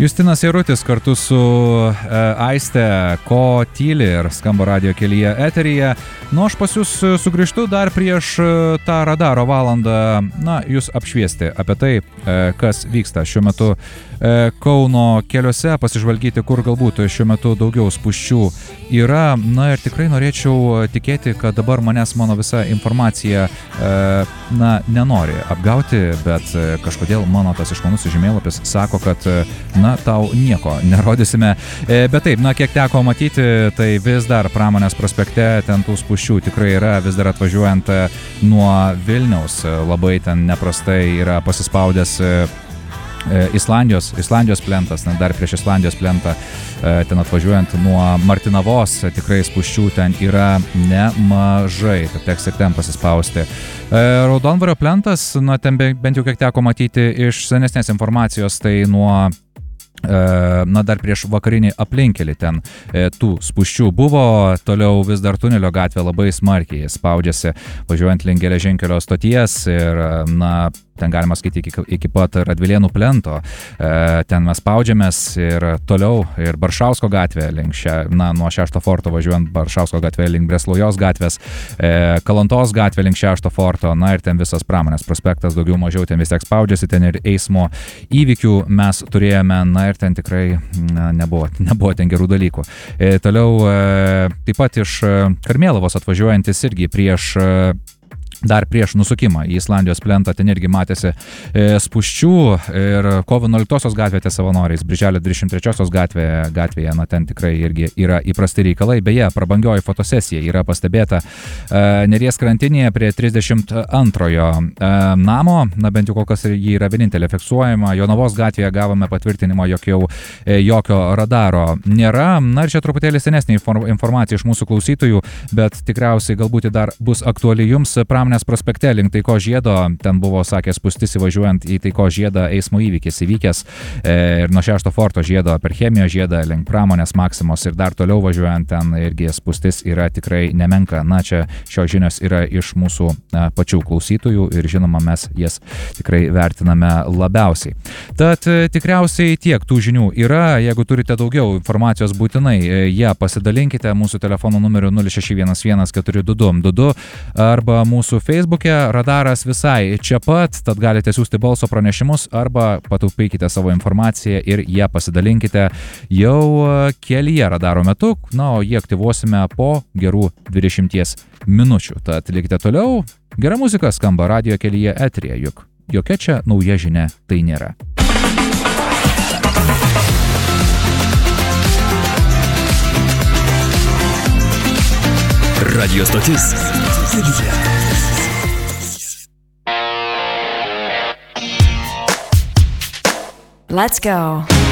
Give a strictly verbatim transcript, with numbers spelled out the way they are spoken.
Justinas Jarutis kartu su e, Aiste, ko tyli ir skamba radijo kelyje eteryje. Nu, aš pas jūs sugrįžtu dar prieš tą radaro valandą, na, jūs apšviesti apie tai, e, kas vyksta šiuo metu e, Kauno keliuose, pasižvalgyti, kur galbūt šiuo metu daugiau spūsčių yra. Na ir tikrai norėčiau tikėti, kad dabar manęs mano visa informacija, e, na, nenori apgauti, bet kažkodėl mano tas išmanusis žemėlapis sako, kad, na, tau nieko nerodysime. E, bet taip, na, kiek teko matyti, tai vis dar Pramonės prospekte ten tų spūsčių tikrai yra, vis dar atvažiuojant nuo Vilniaus labai ten neprastai yra pasispaudęs Islandijos, Islandijos plentas, na, dar prieš Islandijos plentą, ten atvažiuojant nuo Martinavos, tikrai spūsčių ten yra nemažai, tad teks ir ten pasispausti. Raudondvario plentas, na, ten bent jau kiek teko matyti iš senesnės informacijos, tai nuo na, dar prieš vakarinį aplinkelį ten e, tų spūsčių buvo, toliau vis dar tunelio gatvė labai smarkiai spaudžiasi, važiuojant link geležinkelio stoties ir, na, ten galima skaityti iki, iki pat Radvilėnų plento, e, ten mes spaudžiamės ir toliau ir Baršausko gatvė link šia, na, nuo šešto forto važiuojant Baršausko gatvė link Breslaujos gatvės, e, Kalantos gatvė link šešto forto, na ir ten visas Pramonės prospektas daugiau mažiau ten vis tiek spaudžiasi, ten ir eismo įvykių mes turėjome, na ir ten tikrai na, nebuvo, nebuvo ten gerų dalykų. E, toliau e, taip pat iš Karmėlavos atvažiuojantis irgi prieš e, dar prieš nusukimą į Islandijos plentą, ten irgi matėsi e, spūsčių ir kovo vienuoliktosios gatvėje savanoriais, Birželio dvidešimt trečiosios gatvėje, gatvėje, na ten tikrai irgi yra įprasti reikalai. Beje, prabangioji fotosesija yra pastebėta e, Neries krantinėje prie trisdešimt antrojo e, namo, na bent jau kol kas ji yra vienintelė fiksuojama. Jonavos gatvėje gavome patvirtinimą, jog jau e, jokio radaro nėra. Na ir čia truputėlį senesnė informacija iš mūsų klausytojų, bet tikriausiai galbūt dar bus aktuali jums. Pramonės prospekte link Taiko žiedo, ten buvo, sakė, spūstis įvažiuojant į Taiko žiedą eismo įvykis įvykęs e, ir nuo šešto forto žiedo per Chemijos žiedą link Pramonės Maksimos ir dar toliau važiuojant ten irgi spūstis yra tikrai nemenka. Na, čia šios žinios yra iš mūsų a, pačių klausytojų ir žinoma, mes jas tikrai vertiname labiausiai. Tad e, tikriausiai tiek tų žinių yra. Jeigu turite daugiau informacijos, būtinai e, ją pasidalinkite mūsų telefono numeriu nulis šeši vienas vienas keturi du du du du arba mūsų Facebook'e radaras visai čia pat, tad galite siūsti balso pranešimus arba pataupykite savo informaciją ir ją pasidalinkite jau kelyje radaro metu, na, o jį aktyvuosime po gerų dvidešimties minučių. Tad likite toliau, gera muzika skamba radijo kelyje eteryje, juk jokia čia nauja žinia tai nėra. Radio stotis. Let's go.